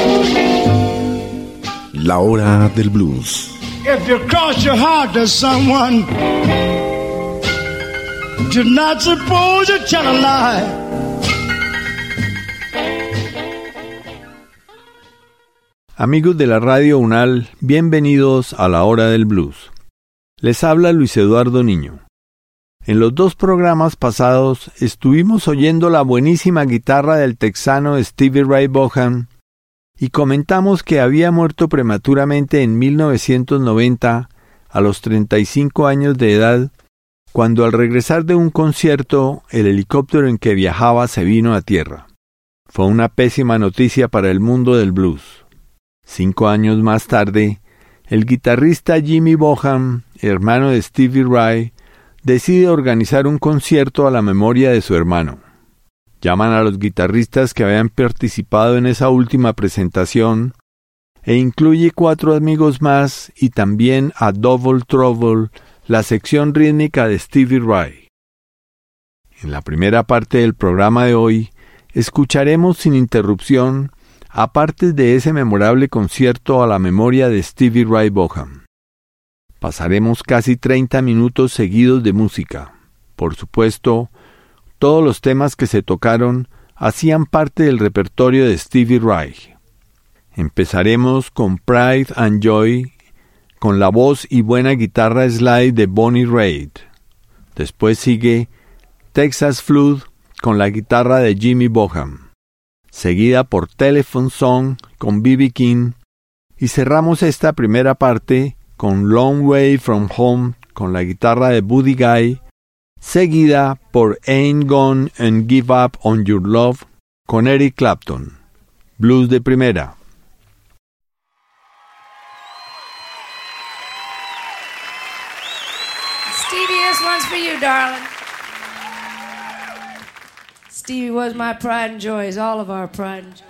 La hora del blues. If you cross your heart to someone, you're not supposed to tell a lie. Amigos de la Radio UNAL, bienvenidos a la hora del blues. Les habla Luis Eduardo Niño. En los dos programas pasados estuvimos oyendo la buenísima guitarra del texano Stevie Ray Vaughan y comentamos que había muerto prematuramente en 1990 a los 35 años de edad, cuando al regresar de un concierto el helicóptero en que viajaba se vino a tierra. Fue una pésima noticia para el mundo del blues. 5 años más tarde, el guitarrista Jimmy Vaughan, hermano de Stevie Ray, decide organizar un concierto a la memoria de su hermano. Llaman a los guitarristas que habían participado en esa última presentación e incluye 4 amigos más y también a Double Trouble, la sección rítmica de Stevie Ray. En la primera parte del programa de hoy, escucharemos sin interrupción a partes de ese memorable concierto a la memoria de Stevie Ray Vaughan. Pasaremos casi 30 minutos seguidos de música. Por supuesto, todos los temas que se tocaron hacían parte del repertorio de Stevie Ray. Empezaremos con Pride and Joy, con la voz y buena guitarra slide de Bonnie Raitt. Después sigue Texas Flood con la guitarra de Jimmy Vaughan, seguida por Telephone Song con B.B. King, y cerramos esta primera parte con Long Way From Home con la guitarra de Buddy Guy, seguida por Ain't Gone and Give Up On Your Love con Eric Clapton. Blues de primera. Stevie, this one's for you, darling. Stevie was my pride and joy, is all of our pride and joy.